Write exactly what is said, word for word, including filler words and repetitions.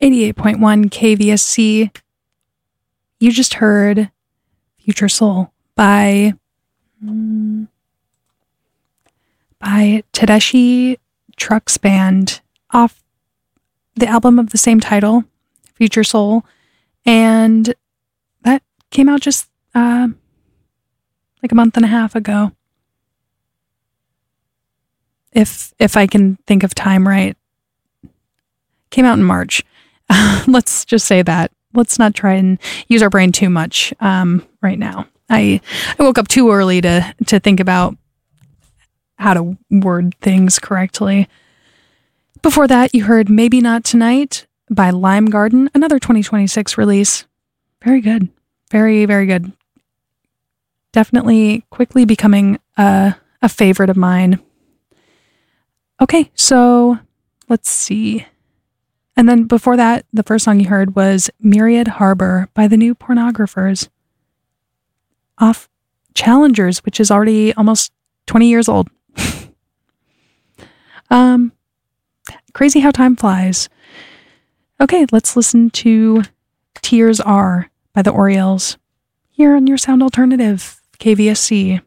eighty-eight point one K V S C. You just heard Future Soul by, um, by Tedeschi Trucks Band off the album of the same title, Future Soul. And that came out just uh, like a month and a half ago. If if I can think of time right. Came out in March. Let's just say that. Let's not try and use our brain too much um, right now. I I woke up too early to to think about how to word things correctly. Before that, you heard Maybe Not Tonight by Lime Garden, another twenty twenty-six release. Very good. Very, very good. Definitely quickly becoming a, a favorite of mine. Okay, so let's see. And then before that, the first song you heard was Myriad Harbor by the New Pornographers off Challengers, which is already almost twenty years old. um, crazy how time flies. Okay, let's listen to Tears Are by the Orioles here on your Sound Alternative, K V S C.